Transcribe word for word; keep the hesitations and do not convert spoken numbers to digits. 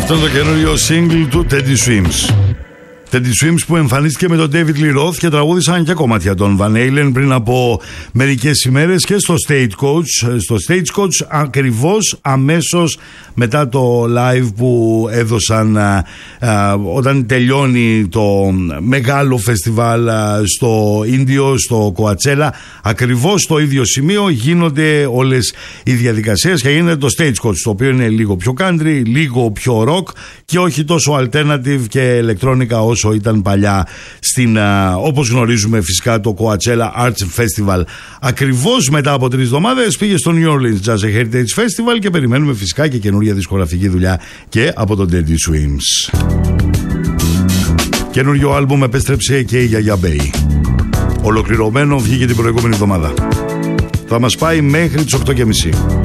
Αυτό είναι το καινούριο single του Teddy Swims. Teddy Swims που εμφανίστηκε με τον David Lee Roth και τραγούδισαν και κομμάτια των Van Halen πριν από μερικές ημέρες και στο Stagecoach. Στο Stagecoach ακριβώς αμέσως μετά το live που έδωσαν α, α, όταν τελειώνει το μεγάλο φεστιβάλ α, στο Ίνδιο, στο Coachella. Ακριβώς στο ίδιο σημείο γίνονται όλες οι διαδικασίες και γίνεται το Stagecoach, το οποίο είναι λίγο πιο country, λίγο πιο rock και όχι τόσο alternative και electronica όσο ήταν παλιά στην, α, όπως γνωρίζουμε φυσικά, το Coachella Arts Festival. Ακριβώς μετά από τρεις εβδομάδες πήγε στο New Orleans Jazz Heritage Festival και περιμένουμε φυσικά και καινούργια δισκογραφική δουλειά και από τον Teddy Swims. Καινούριο άλμπουμ επέστρεψε και η Γιαγιά Μπέι. Ολοκληρωμένο, βγήκε την προηγούμενη εβδομάδα. Θα μας πάει μέχρι τις οκτώ και μισή.